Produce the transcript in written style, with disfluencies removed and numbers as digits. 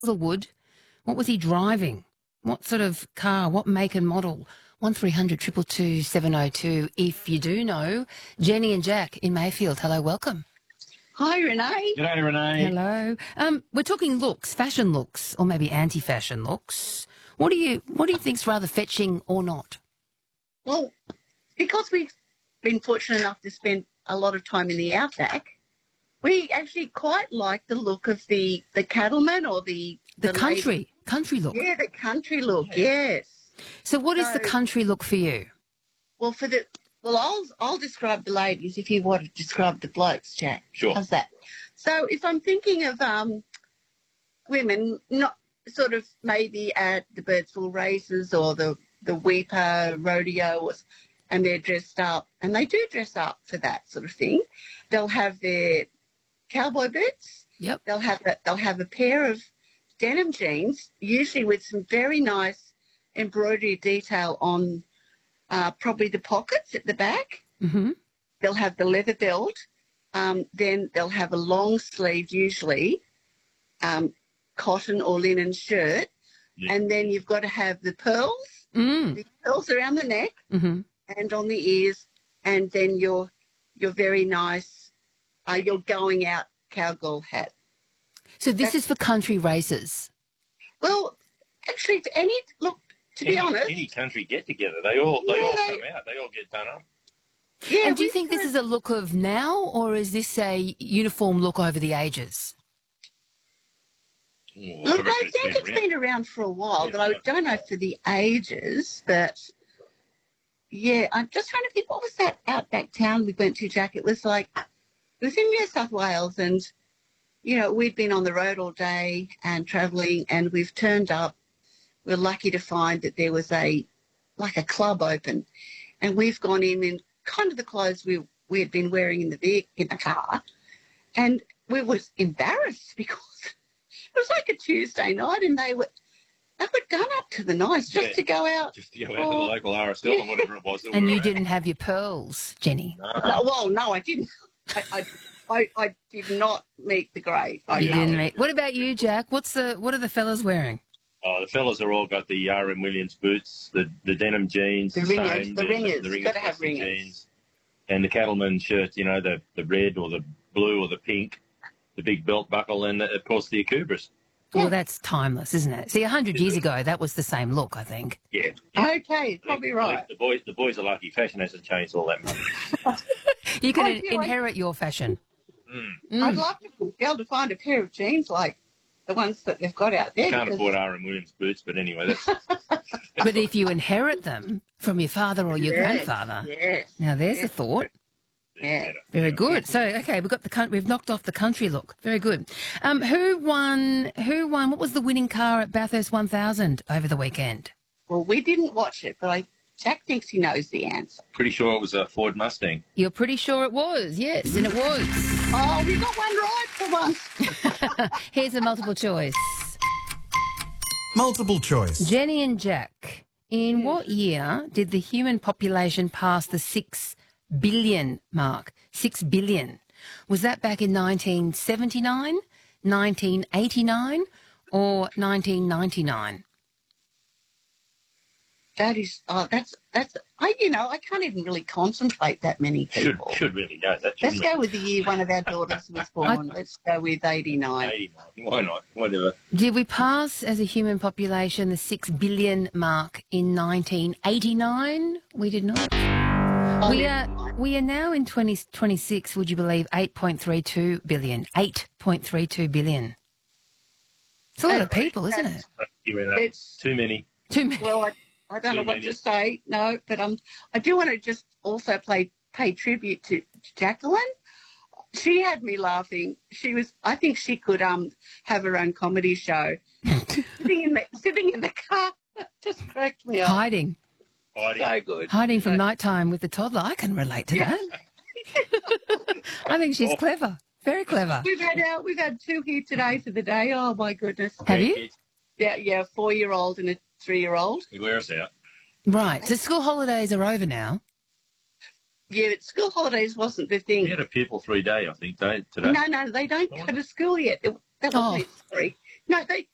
Hazelwood. What was he driving? What sort of car? What make and model? 1300 222 702. If you do know, Jenny and Jack in Mayfield. Hello, welcome. Hi, Renee. G'day, Renee. Hello. We're talking looks, fashion looks, or maybe anti-fashion looks. What do you think's rather fetching or not? Well, because we've been fortunate enough to spend a lot of time in the outback, we actually quite like the look of the cattleman or the country look. Yeah, the country look. Yes. So what is the country look for you? Well, I'll describe the ladies if you want to describe the blokes, Jack. Sure. How's that? So if I'm thinking of women, not sort of maybe at the Birdsville races or the Weeper rodeo, and they're dressed up, and they do dress up for that sort of thing. They'll have their cowboy boots. Yep. They'll have a pair of denim jeans, usually with some very nice embroidery detail on probably the pockets at the back. Mm-hmm. They'll have the leather belt. Then they'll have a long sleeve, usually cotton or linen shirt. Yeah. And then you've got to have the pearls, the pearls around the neck and on the ears, and then your very nice, your going out cowgirl hat. So this is for country races? Well, actually, to be honest, any country get together, they all come out, they all get done up. Yeah. And do you think this is a look of now, or is this a uniform look over the ages? Look, I think it's been around for a while, but I don't know for the ages. But yeah, I'm just trying to think, what was that outback town we went to, Jack? It was in New South Wales, and we'd been on the road all day and travelling, and we've turned up. We're lucky to find that there was a club open, and we've gone in kind of the clothes we had been wearing in the car, and we was embarrassed because it was like a Tuesday night, and they were done up to the nines just to go out. Just to go out to the local RSL or whatever it was. And you didn't have your pearls, Jenny? No, I didn't. I did not meet the grade. You didn't meet. What about you, Jack? What are the fellas wearing? Oh, the fellas are all got the R.M. Williams boots, the denim jeans, the ringers. You've got to have ringers. Jeans, and the cattleman shirt, the red or the blue or the pink, the big belt buckle, and of course the Akubras. Well, that's timeless, isn't it? See, 100 years ago, that was the same look, I think. Yeah. Okay, probably right. The boys are lucky. Fashion hasn't changed all that much. You can inherit your fashion. I'd love to be able to find a pair of jeans like the ones that they've got out there. Can't afford R.M. Williams boots, but anyway, that's... But if you inherit them from your father or your grandfather, now there's a thought. Yeah. Very good. So, okay, we've knocked off the country look. Very good. Who won? What was the winning car at Bathurst 1000 over the weekend? Well, we didn't watch it, but Jack thinks he knows the answer. Pretty sure it was a Ford Mustang. You're pretty sure it was, yes, and it was. Oh, we got one right for once. Here's a multiple choice. Multiple choice. Jenny and Jack, in what year did the human population pass the 6 billion mark? 6 billion. Was that back in 1979, 1989, or 1999? I can't even really contemplate that many people. Should really go. Let's go with the year one of our daughters was born. Let's go with 89. 89. Why not? Whatever. Did we pass as a human population the 6 billion mark in 1989? We did not. We are now in 2026, would you believe, 8.32 billion. 8.32 billion. It's a lot of people, isn't it? It's too many. Too many. Well, I don't know what to say, no, but I do want to just also pay tribute to Jacqueline. She had me laughing. I think she could have her own comedy show. sitting in the car, just cracked me up. Hiding. So good. Hiding from nighttime with the toddler. I can relate to that. I think she's clever. Very clever. We've had two here today for the day. Oh my goodness. Have you? Yeah, a 4-year-old and a 3-year-old. He wear us out. Right. So school holidays are over now. Yeah, but school holidays wasn't the thing. We had a pupil 3-day, I think, today. No, they don't go to school yet. That wasn't necessary. No, they